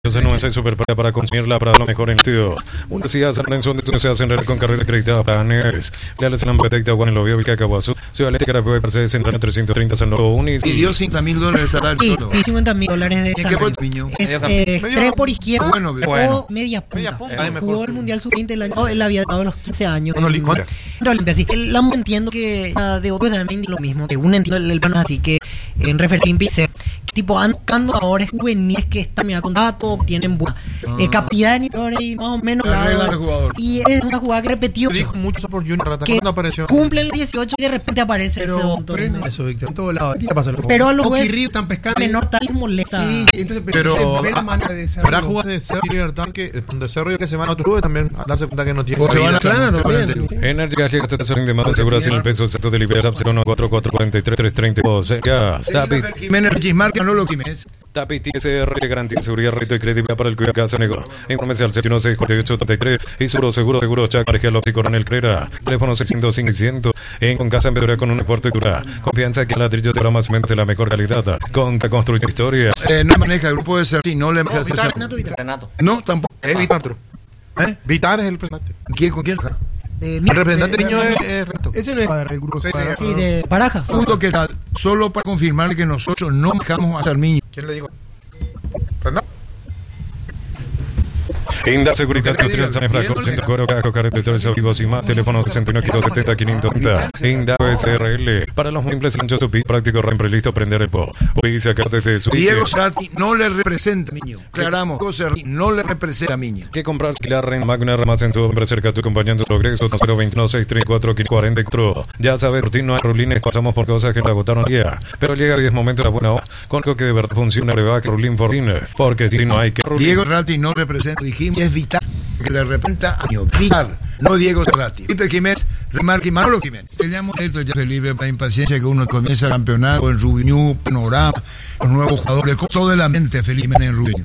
No es super para consumirla para lo mejor en estudio. Universidad San Lorenzo, donde se hacen con carrera acreditada para NERS. Leales en la detecta Juan en lo vio Vilcacaguazú. Ciudad Atlética de Puebla, Parcés Central 330 San Lorenzo Unis. Y dio $50,000 de salario. Sí, $50,000 de salario. Es extremo por izquierda o media punta. Jugó el Mundial Sub-20 el año, él había dado los 15 años. Sí, la entiendo que de otros también lo mismo. Según entiendo el plano, así que en referencia dice tipo ando buscando ahora juveniles que están mira con datos, tienen buena capacidad de niveles y más o menos y es una jugada que repetió dijo mucho por Junior Rata que cuando apareció cumple el 18 y de repente aparece eso, Víctor, en todos lados. ¿Qué pasa? Pero a los jueces están pescando menor tal les molesta. Sí, entonces pero habrá jugadas de Cerro y Libertad de Cerro que se van a otro club también a darse cuenta que no tiene. Se van a Plana Energía llega hasta estación de más aseguración el peso exacto de Libertad 014444332. Ya, Tapi. Jiménez Gismarca no lo Jiménez. Tapi TSR garantía seguridad, reto y credibilidad para el cuidado que hace negocio. Infórmese al 716-4833 y seguro Chac Parejal Óptico Ronel Crera. Teléfono 600-500 en con casa en Pedro con una fuerte dura. Confianza que el ladrillo te más mente la mejor calidad. Con que construye historias. No maneja el grupo de ser y no le Renato. No, tampoco. Es Vitar. Vitar es el representante. ¿Con quién? El representante niño es Renato. Ese no es el grupo sí, de Paraja. Punto que tal, solo para confirmar que nosotros no dejamos a Sarmiño. ¿Quién le dijo? ¿Renato? Inda Seguridad Industrial San Efraín, Centro Coro, Caco, Carreteros Vivos y más, teléfono 61-570-530. Inda SRL, para los simples anchos su práctico, siempre listo, prender el po. Hoy sacar desde su... Diego Cerati no le representa, niño. Aclaramos, Diego Cerati no le representa, niño. Que comprar, alquilar, Ren Magna, Ramas en tu hombre cerca a tu acompañando progreso, 021-634-40. Ya sabes, no hay rulines, pasamos por cosas que te agotaron ya. Pero llega y es momento de la buena hora, con lo que de verdad funciona, breva que rulín por dinner, porque si no hay que rulín. Diego Cerati no representa, dijimos. Es vital que le representa a Vitar, no Diego Cerati. Felipe Jiménez, remarque Manolo Jiménez. Teníamos esto ya Felipe para impaciencia que uno comienza el campeonato en Rubiñú, Panorama, los nuevos jugadores, todo de la mente Felipe Jiménez en Rubiñú.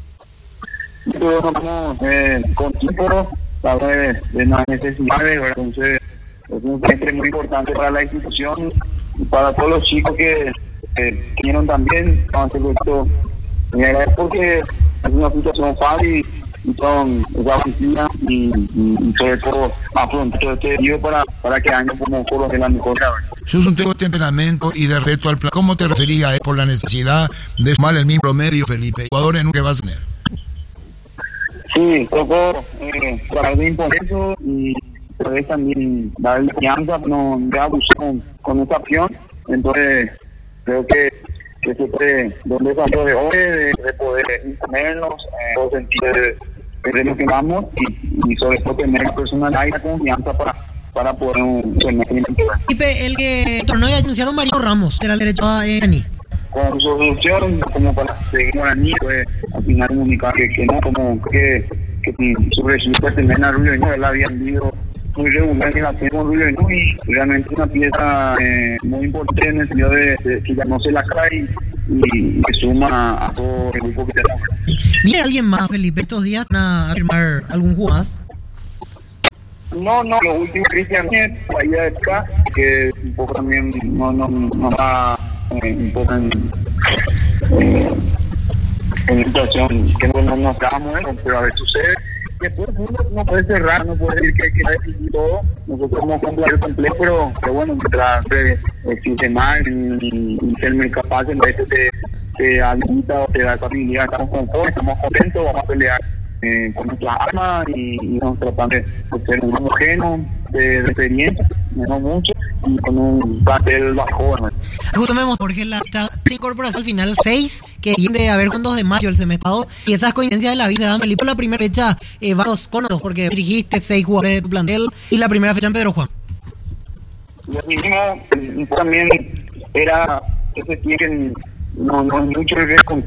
Estamos con tiempo, de las necesidades, entonces es un semestre muy importante para la institución y para todos los chicos que vinieron también a hacer esto. Me agradezco porque es una situación fácil y son esa oficina y sobre todo afrontar todo este periodo para que año como foro de la mejor. Eso es un tema de temperamento y de reto al plan. ¿Cómo te referías a él por la necesidad de sumar el mismo promedio, Felipe? ¿Jugadores nunca vas a tener? Sí, tocó tratar de imponer eso y poder también darle confianza, no abusar con esta opción. Entonces, creo que se puede dar un desafío de hoy, de poder imponernos, en todo sentido de lo que vamos y sobre todo tener personalidad y la confianza para poder un semestre. Felipe, el que torneo ya anunciaron Mariano Ramos, era el derecho a Ani. Con su solución, como para seguir con Ani, pues al final comunicar que no, como que su registro pertenece a Rubio, él había vivido muy regular en la con Rubio y realmente una pieza muy importante en el sentido de que ya no se la cae y que suma a todo el grupo que tenemos. ¿Viene alguien más, Felipe, estos días a firmar algún jugador? No, lo último Cristian ahí de acá, que un poco también no va un poco en situación que no estábamos, pero a ver sucede. Después uno no puede cerrar, no puede decir que va a decidir todo. Nosotros somos un jugador complejo, pero bueno, mientras existe más y ser muy capaz, en vez te habilita o te da facilidad, estamos conformes, estamos contentos, vamos a pelear con nuestras armas y nos tratamos de ser un homogéneo de experiencia, menos mucho, y con un papel bajo. Justo vemos, Jorge, la incorporación al final 6, que viene de haber con 2 de mayo el semestrado, y esas coincidencias de la vida dan Felipe, la primera fecha vamos con otros, porque dirigiste 6 jugadores de tu plantel, y la primera fecha en Pedro Juan. Lo mismo también era ese tiempo, no es mucho el